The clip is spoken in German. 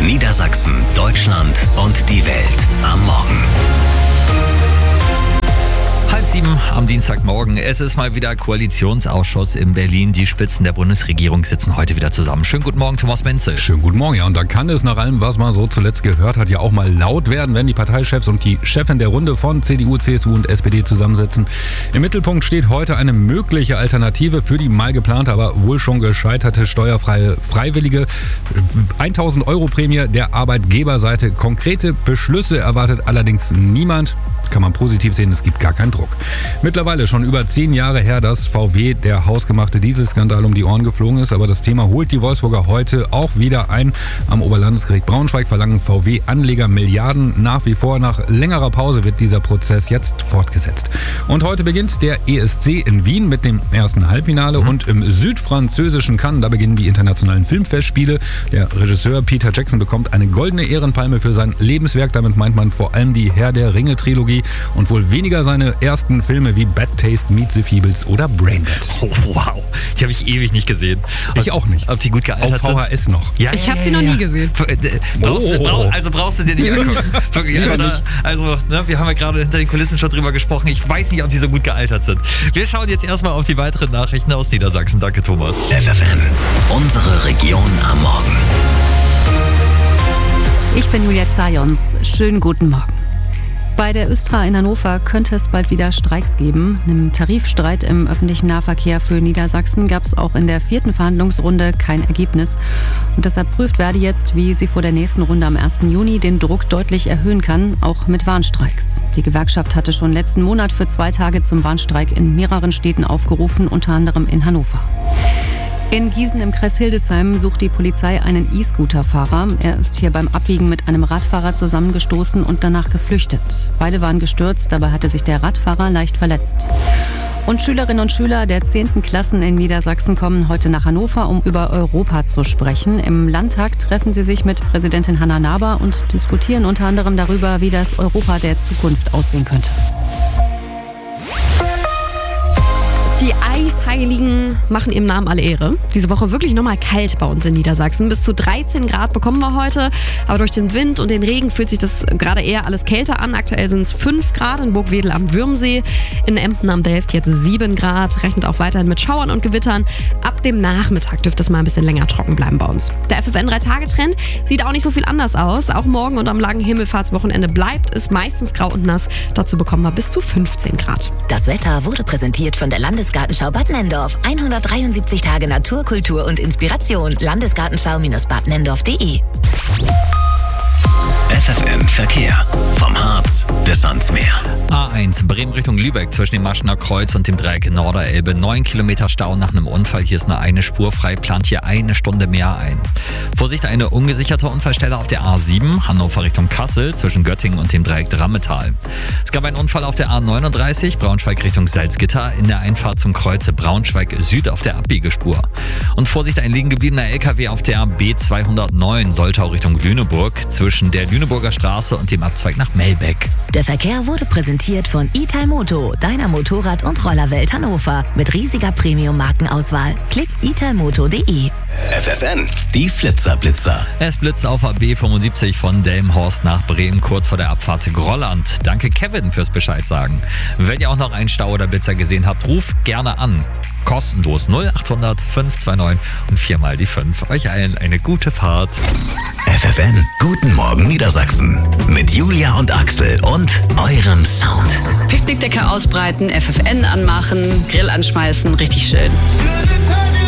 Niedersachsen, Deutschland und die Welt am Morgen. 6:30 am Dienstagmorgen. Es ist mal wieder Koalitionsausschuss in Berlin. Die Spitzen der Bundesregierung sitzen heute wieder zusammen. Schönen guten Morgen, Thomas Menzel. Schönen guten Morgen, ja. Und da kann es nach allem, was man so zuletzt gehört hat, ja auch mal laut werden, wenn die Parteichefs und die Chefin der Runde von CDU, CSU und SPD zusammensitzen. Im Mittelpunkt steht heute eine mögliche Alternative für die mal geplante, aber wohl schon gescheiterte steuerfreie Freiwillige 1.000 € Prämie der Arbeitgeberseite. Konkrete Beschlüsse erwartet allerdings niemand. Kann man positiv sehen, es gibt gar keinen Druck. Mittlerweile schon über 10 Jahre her, dass VW der hausgemachte Dieselskandal um die Ohren geflogen ist. Aber das Thema holt die Wolfsburger heute auch wieder ein. Am Oberlandesgericht Braunschweig verlangen VW-Anleger Milliarden nach wie vor. Nach längerer Pause wird dieser Prozess jetzt fortgesetzt. Und heute beginnt der ESC in Wien mit dem ersten Halbfinale. Und im südfranzösischen Cannes, da beginnen die internationalen Filmfestspiele. Der Regisseur Peter Jackson bekommt eine goldene Ehrenpalme für sein Lebenswerk. Damit meint man vor allem die Herr der Ringe-Trilogie. Und wohl weniger seine ersten Filme wie Bad Taste, Meet the Feebles oder Braindead. Oh, wow, die habe ich ewig nicht gesehen. Ich auch nicht. Ob die gut gealtert sind? Auf VHS noch. Ja, ich habe sie noch nie gesehen. Brauchst du dir nicht angucken. Wirklich, wir haben ja gerade hinter den Kulissen schon drüber gesprochen. Ich weiß nicht, ob die so gut gealtert sind. Wir schauen jetzt erstmal auf die weiteren Nachrichten aus Niedersachsen. Danke, Thomas. FFN, unsere Region am Morgen. Ich bin Julia Zajons. Schönen guten Morgen. Bei der Östra in Hannover könnte es bald wieder Streiks geben. Im Tarifstreit im öffentlichen Nahverkehr für Niedersachsen gab es auch in der 4. Verhandlungsrunde kein Ergebnis. Und deshalb prüft Verdi jetzt, wie sie vor der nächsten Runde am 1. Juni den Druck deutlich erhöhen kann, auch mit Warnstreiks. Die Gewerkschaft hatte schon letzten Monat für 2 Tage zum Warnstreik in mehreren Städten aufgerufen, unter anderem in Hannover. In Gießen im Kreis Hildesheim sucht die Polizei einen E-Scooter-Fahrer. Er ist hier beim Abbiegen mit einem Radfahrer zusammengestoßen und danach geflüchtet. Beide waren gestürzt, dabei hatte sich der Radfahrer leicht verletzt. Und Schülerinnen und Schüler der 10. Klassen in Niedersachsen kommen heute nach Hannover, um über Europa zu sprechen. Im Landtag treffen sie sich mit Präsidentin Hanna Naber und diskutieren unter anderem darüber, wie das Europa der Zukunft aussehen könnte. Die Eisheiligen machen ihrem Namen alle Ehre. Diese Woche wirklich nochmal kalt bei uns in Niedersachsen. Bis zu 13 Grad bekommen wir heute. Aber durch den Wind und den Regen fühlt sich das gerade eher alles kälter an. Aktuell sind es 5 Grad in Burgwedel am Würmsee. In Emden am Delft jetzt 7 Grad. Rechnet auch weiterhin mit Schauern und Gewittern. Ab dem Nachmittag dürfte es mal ein bisschen länger trocken bleiben bei uns. Der FFN 3-Tage-Trend sieht auch nicht so viel anders aus. Auch morgen und am langen Himmelfahrtswochenende bleibt es meistens grau und nass. Dazu bekommen wir bis zu 15 Grad. Das Wetter wurde präsentiert von der Landesgartenschau Bad Nenndorf. 173 Tage Natur, Kultur und Inspiration. Landesgartenschau-badnenndorf.de. FFN Verkehr. Vom Harz bis ans Meer. A1 Bremen Richtung Lübeck zwischen dem Maschener Kreuz und dem Dreieck Norderelbe. 9 Kilometer Stau nach einem Unfall. Hier ist nur eine Spur frei. Plant hier 1 Stunde mehr ein. Vorsicht, eine ungesicherte Unfallstelle auf der A7 Hannover Richtung Kassel zwischen Göttingen und dem Dreieck Drammetal. Es gab einen Unfall auf der A39 Braunschweig Richtung Salzgitter in der Einfahrt zum Kreuze Braunschweig Süd auf der Abbiegespur. Und Vorsicht, ein liegen gebliebener LKW auf der B209 Soltau Richtung Lüneburg zwischen der Lüneburger Straße und dem Abzweig nach Melbeck. Der Verkehr wurde präsentiert von Italmoto, deiner Motorrad- und Rollerwelt Hannover. Mit riesiger Premium-Markenauswahl. Klick italmoto.de. FFN, die Flitzer-Blitzer. Es blitzt auf B75 von Delmenhorst nach Bremen, kurz vor der Abfahrt Grolland. Danke Kevin fürs Bescheid sagen. Wenn ihr auch noch einen Stau oder Blitzer gesehen habt, ruft gerne an. Kostenlos 0800 529 und 4 die 5. Euch allen eine gute Fahrt. FFN, guten Morgen Niedersachsen. Mit Julia und Axel und eurem Sound. Picknickdecke ausbreiten, FFN anmachen, Grill anschmeißen, richtig schön.